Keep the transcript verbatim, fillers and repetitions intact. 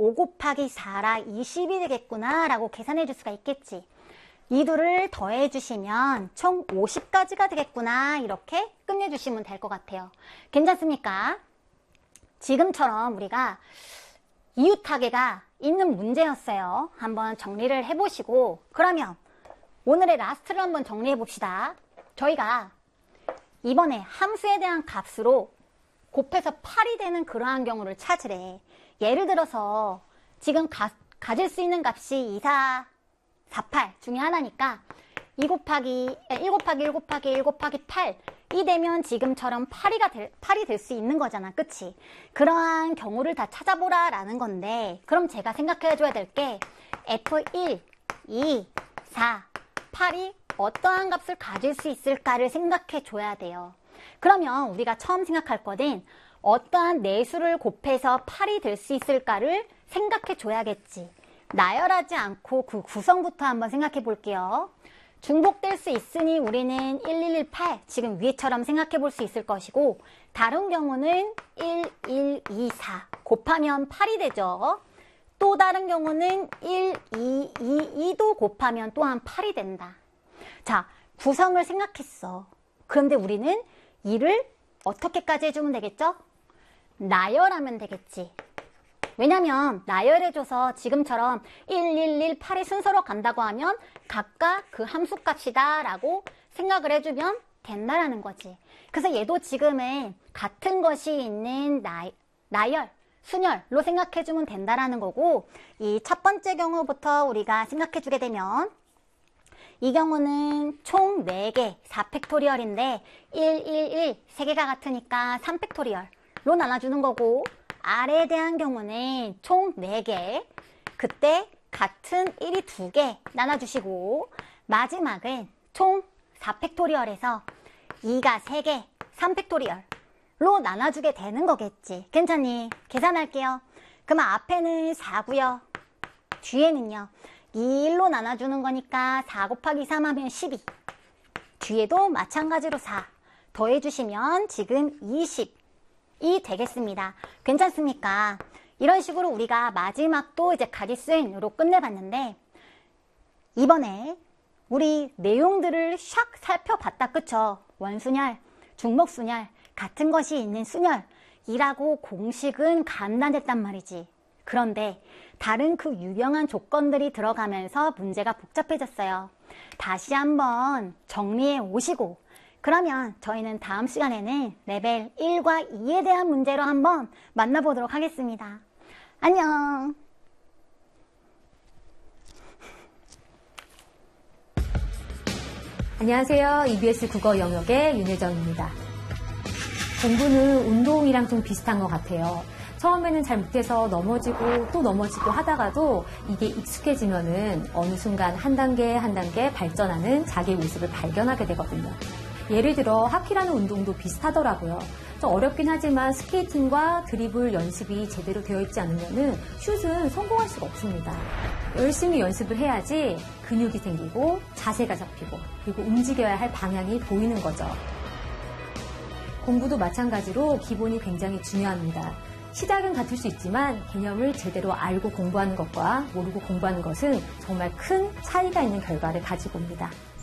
오 곱하기 사라 이십이 되겠구나 라고 계산해 줄 수가 있겠지. 이 둘을 더해 주시면 총 오십 가지가 되겠구나 이렇게 끝내주시면 될 것 같아요. 괜찮습니까? 지금처럼 우리가 이웃하게가 있는 문제였어요. 한번 정리를 해보시고 그러면 오늘의 라스트를 한번 정리해 봅시다. 저희가 이번에 함수에 대한 값으로 곱해서 팔이 되는 그러한 경우를 찾으래. 예를 들어서 지금 가, 가질 수 있는 값이 이, 사, 사, 팔 중에 하나니까 이 곱하기 일 곱하기 일 곱하기 일 곱하기 팔이 되면 지금처럼 팔이가 될, 팔이 될 수 있는 거잖아. 그치? 그러한 경우를 다 찾아보라 라는 건데 그럼 제가 생각해 줘야 될 게 에프 일, 이, 사, 팔이 어떠한 값을 가질 수 있을까를 생각해 줘야 돼요. 그러면 우리가 처음 생각할 거는 어떠한 내수를 곱해서 팔이 될 수 있을까를 생각해 줘야겠지. 나열하지 않고 그 구성부터 한번 생각해 볼게요. 중복될 수 있으니 우리는 일, 일, 일, 팔 지금 위에처럼 생각해 볼 수 있을 것이고 다른 경우는 일, 일, 이, 사 곱하면 팔이 되죠. 또 다른 경우는 일, 이, 이, 이도 곱하면 또한 팔이 된다. 자, 구성을 생각했어. 그런데 우리는 이를 어떻게까지 해주면 되겠죠? 나열하면 되겠지. 왜냐면 나열해줘서 지금처럼 일, 일, 일, 팔이 순서로 간다고 하면 각각 그 함수값이다 라고 생각을 해주면 된다라는 거지. 그래서 얘도 지금은 같은 것이 있는 나, 나열, 순열로 생각해주면 된다라는 거고 이 첫 번째 경우부터 우리가 생각해주게 되면 이 경우는 총 네 개, 사 팩토리얼인데 일, 일, 일, 세 개가 같으니까 삼 팩토리얼로 나눠주는 거고 R에 대한 경우는 총 네 개, 그때 같은 일이 두 개 나눠주시고 마지막은 총 사 팩토리얼에서 이가 세 개, 삼 팩토리얼로 나눠주게 되는 거겠지. 괜찮니? 계산할게요. 그러면 앞에는 사고요. 뒤에는요. 이 일로 나눠주는 거니까 사 곱하기 삼 하면 십이. 뒤에도 마찬가지로 사 더해주시면 지금 이십이 되겠습니다. 괜찮습니까? 이런 식으로 우리가 마지막도 이제 가디스인으로 끝내봤는데 이번에 우리 내용들을 샥 살펴봤다. 그쵸? 원순열, 중목순열, 같은 것이 있는 순열이라고 공식은 간단했단 말이지. 그런데 다른 그 유명한 조건들이 들어가면서 문제가 복잡해졌어요. 다시 한번 정리해 오시고 그러면 저희는 다음 시간에는 레벨 일과 이에 대한 문제로 한번 만나보도록 하겠습니다. 안녕. 안녕하세요. 이비에스 국어 영역의 윤혜정입니다. 공부는 운동이랑 좀 비슷한 것 같아요. 처음에는 잘 못해서 넘어지고 또 넘어지고 하다가도 이게 익숙해지면은 어느 순간 한 단계 한 단계 발전하는 자기의 모습을 발견하게 되거든요. 예를 들어 하키라는 운동도 비슷하더라고요. 좀 어렵긴 하지만 스케이팅과 드리블 연습이 제대로 되어 있지 않으면은 슛은 성공할 수가 없습니다. 열심히 연습을 해야지 근육이 생기고 자세가 잡히고 그리고 움직여야 할 방향이 보이는 거죠. 공부도 마찬가지로 기본이 굉장히 중요합니다. 시작은 같을 수 있지만 개념을 제대로 알고 공부하는 것과 모르고 공부하는 것은 정말 큰 차이가 있는 결과를 가지고 옵니다.